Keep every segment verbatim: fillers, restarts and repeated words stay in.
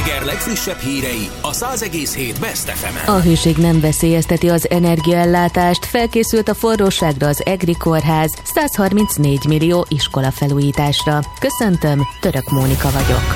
reggel legfrissebb hírei a száz egész hét Best ef emen. A hőség nem veszélyezteti az energiaellátást, felkészült a forróságra az EGRI kórház százharmincnégy millió iskola felújításra. Köszöntöm, Török Mónika vagyok.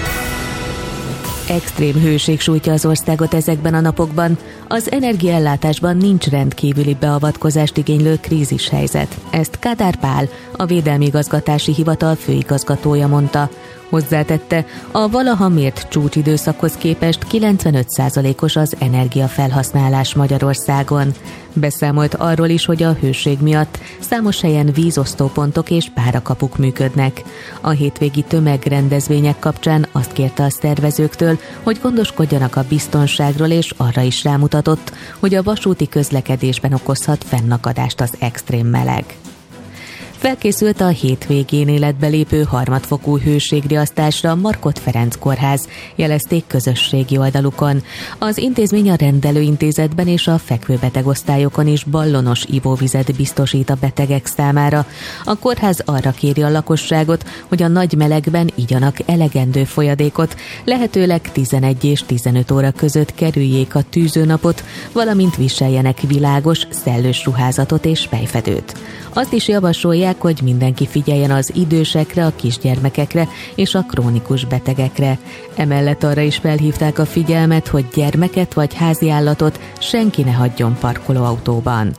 Extrém hőség sújtja az országot ezekben a napokban. Az energiaellátásban nincs rendkívüli beavatkozást igénylő krízishelyzet. Ezt Kádár Pál, a Védelmi Igazgatási Hivatal főigazgatója mondta. Hozzátette, a valaha mért csúcsidőszakhoz képest kilencvenöt százalékos az energiafelhasználás Magyarországon. Beszámolt arról is, hogy a hőség miatt számos helyen vízosztópontok és párakapuk működnek. A hétvégi tömegrendezvények kapcsán azt kérte a szervezőktől, hogy gondoskodjanak a biztonságról, és arra is rámutatott, hogy a vasúti közlekedésben okozhat fennakadást az extrém meleg. Felkészült a hétvégén életbe lépő harmadfokú hőségriasztásra a Markhot Ferenc kórház, jelezték közösségi oldalukon. Az intézmény a rendelőintézetben és a fekvőbetegosztályokon is ballonos ivóvizet biztosít a betegek számára. A kórház arra kéri a lakosságot, hogy a nagy melegben igyanak elegendő folyadékot, lehetőleg tizenegy és tizenöt óra között kerüljék a tűzőnapot, valamint viseljenek világos, szellős ruházatot és fejfedőt. Azt is javasolják, hogy mindenki figyeljen az idősekre, a kisgyermekekre és a krónikus betegekre. Emellett arra is felhívták a figyelmet, hogy gyermeket vagy háziállatot senki ne hagyjon parkolóautóban.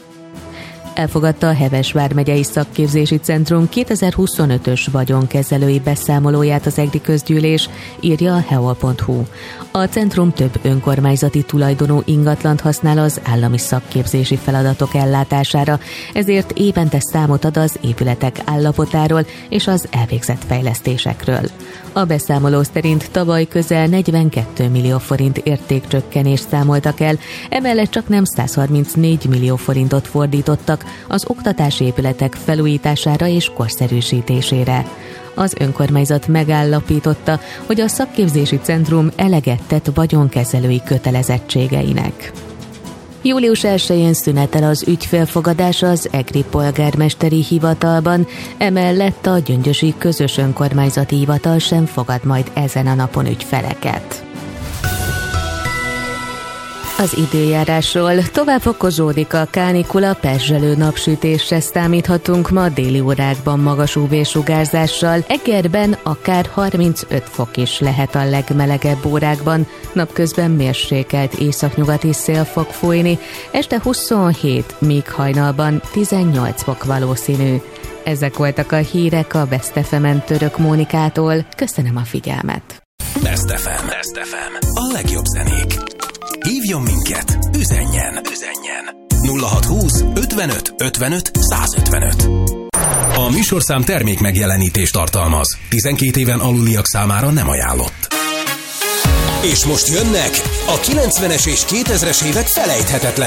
Elfogadta a Heves vármegyei szakképzési centrum kétezer-huszonötös vagyonkezelői beszámolóját az EGRI közgyűlés, írja a heol pont hu. A centrum több önkormányzati tulajdonú ingatlant használ az állami szakképzési feladatok ellátására, ezért évente számot ad az épületek állapotáról és az elvégzett fejlesztésekről. A beszámoló szerint tavaly közel negyvenkét millió forint értékcsökkenést számoltak el, emellett csak nem százharmincnégy millió forintot fordítottak az oktatási épületek felújítására és korszerűsítésére. Az önkormányzat megállapította, hogy a szakképzési centrum eleget tett vagyonkezelői kötelezettségeinek. július elsején szünetel az ügyfélfogadás az EGRI polgármesteri hivatalban, emellett a Gyöngyösi Közös Önkormányzati Hivatal sem fogad majd ezen a napon ügyfeleket. Az időjárásról: tovább fokozódik a kánikula, perzselő napsütésre számíthatunk ma déli órákban magas ú vé-sugárzással, Egerben akár harmincöt fok is lehet a legmelegebb órákban, napközben mérsékelt északnyugati szél fog fújni, este huszonhét, míg hajnalban tizennyolc fok valószínű. Ezek voltak a hírek a Best ef emen Török Mónikától. Köszönöm a figyelmet! Best ef em. Best ef em. A legjobb zenék. Hívjon minket, üzenjen, üzenjen. nulla hatszázhúsz ötvenöt ötvenöt százötvenöt. A műsorszám termék megjelenítést tartalmaz. tizenkét éven aluliak számára nem ajánlott. És most jönnek a kilencvenes és kétezres évek felejthetetlen